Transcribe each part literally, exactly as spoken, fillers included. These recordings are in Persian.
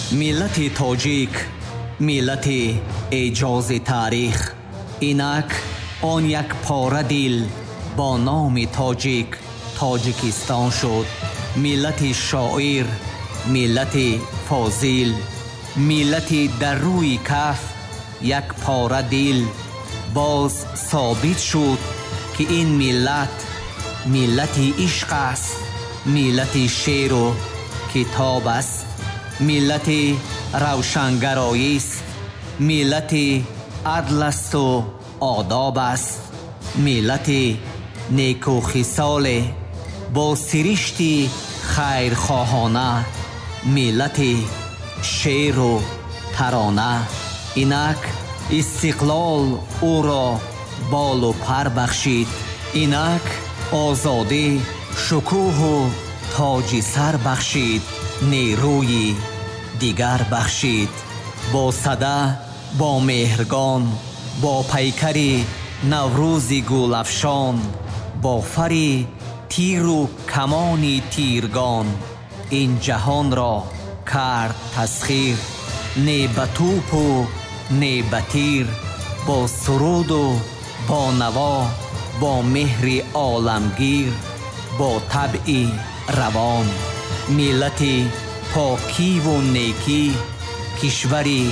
ملت تاجیک، ملت اعجاز تاریخ. اینک آن یک پاره دل با نام تاجیک تاجیکستان شد. ملت شاعر، ملت فاضل، ملت در روی کف یک پاره دل. باز ثابت شد که این ملت ملت عشق است، ملت شعر و کتاب است، ملت روشنگرایی است، ملت عدل است و آداب است، ملت نیک و خصال با سرشت خیرخواهانه، ملت شعر و ترانه. اینک استقلال او را بال و پر بخشید، اینک آزادی شکوه و تاج سر بخشید، نیروی دیگر بخشید. با صدا، با مهرگان، با پیکر نوروز گل افشان، با فری تیر و کمان تیرگان، این جهان را کرد تسخیر. نه به توپ و نه به تیر، با سرود و با نوا، با مهر عالمگیر، با طبع روان. ملت پاکی و نیکی، کشوری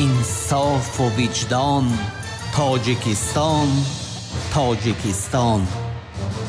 انصاف و وجدان. تاجیکستان، تاجیکستان.